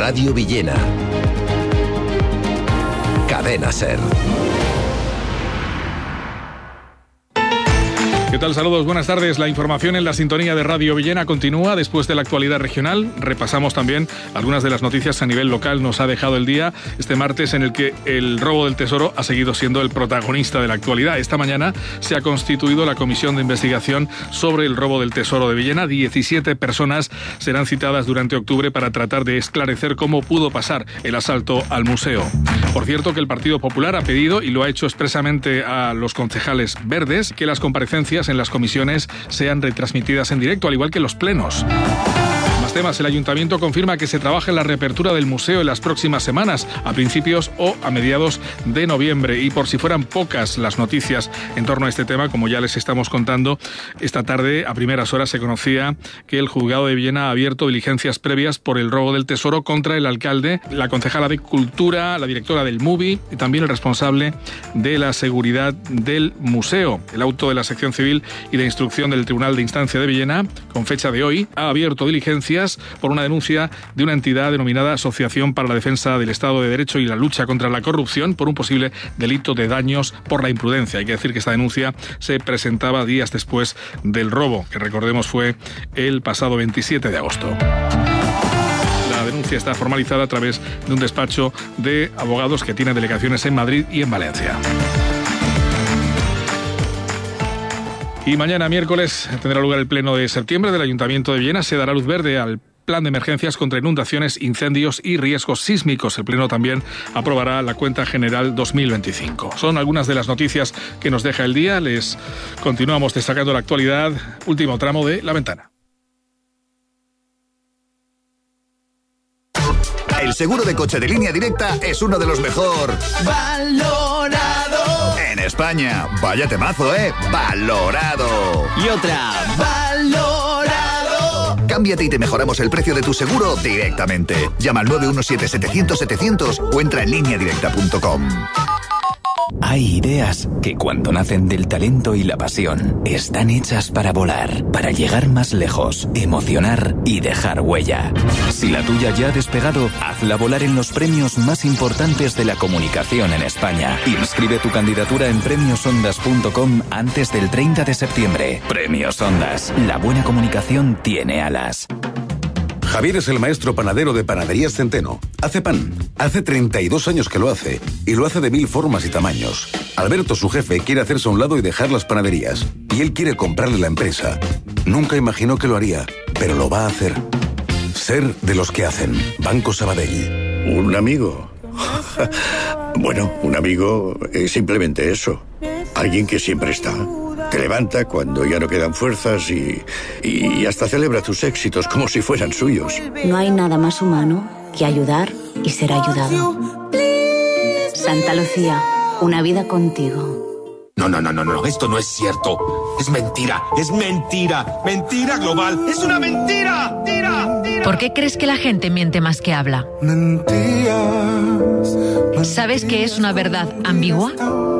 Radio Villena. Cadena SER. ¿Qué tal? Saludos, buenas tardes. La información en la sintonía de Radio Villena continúa después de la actualidad regional. Repasamos también algunas de las noticias a nivel local. Nos ha dejado el día este martes en el que el robo del tesoro ha seguido siendo el protagonista de la actualidad. Esta mañana se ha constituido la comisión de investigación sobre el robo del tesoro de Villena. 17 personas serán citadas durante octubre para tratar de esclarecer cómo pudo pasar el asalto al museo. Por cierto, que el Partido Popular ha pedido, y lo ha hecho expresamente a los concejales verdes, que las comparecencias en las comisiones sean retransmitidas en directo, al igual que los plenos. Más temas. El Ayuntamiento confirma que se trabaja en la reapertura del museo en las próximas semanas, a principios o a mediados de noviembre. Y por si fueran pocas las noticias en torno a este tema, como ya les estamos contando, esta tarde a primeras horas se conocía que el juzgado de Villena ha abierto diligencias previas por el robo del tesoro contra el alcalde, la concejala de Cultura, la directora del MUBI y también el responsable de la seguridad del museo. El auto de la sección civil y de instrucción del Tribunal de Instancia de Villena, con fecha de hoy, ha abierto diligencias por una denuncia de una entidad denominada Asociación para la Defensa del Estado de Derecho y la Lucha contra la Corrupción por un posible delito de daños por la imprudencia. Hay que decir que esta denuncia se presentaba días después del robo, que recordemos fue el pasado 27 de agosto. La denuncia está formalizada a través de un despacho de abogados que tiene delegaciones en Madrid y en Valencia. Y mañana, miércoles, tendrá lugar el pleno de septiembre del Ayuntamiento de Villena. Se dará luz verde al plan de emergencias contra inundaciones, incendios y riesgos sísmicos. El pleno también aprobará la cuenta general 2025. Son algunas de las noticias que nos deja el día. Les continuamos destacando la actualidad. Último tramo de La Ventana. El seguro de coche de Línea Directa es uno de los mejor valorado en España. Vaya temazo, valorado. Y otra, valorado. Cámbiate y te mejoramos el precio de tu seguro directamente. Llama al 917-700-700 o entra en lineadirecta.com. Hay ideas que cuando nacen del talento y la pasión están hechas para volar, para llegar más lejos, emocionar y dejar huella. Si la tuya ya ha despegado, hazla volar en los premios más importantes de la comunicación en España. Inscribe tu candidatura en premiosondas.com antes del 30 de septiembre. Premios Ondas. La buena comunicación tiene alas. Javier es el maestro panadero de Panaderías Centeno. Hace pan. Hace 32 años que lo hace. Y lo hace de 1000 formas y tamaños. Alberto, su jefe, quiere hacerse a un lado y dejar las panaderías. Y él quiere comprarle la empresa. Nunca imaginó que lo haría, pero lo va a hacer. Ser de los que hacen. Banco Sabadell. ¿Un amigo? Bueno, un amigo es simplemente eso. Alguien que siempre está. Te levanta cuando ya no quedan fuerzas y hasta celebra tus éxitos como si fueran suyos. No hay nada más humano que ayudar y ser ayudado. Santa Lucía, una vida contigo. No, esto no es cierto. Es mentira, mentira global, es una mentira. ¿Por qué crees que la gente miente más que habla? ¿Sabes qué es una verdad ambigua?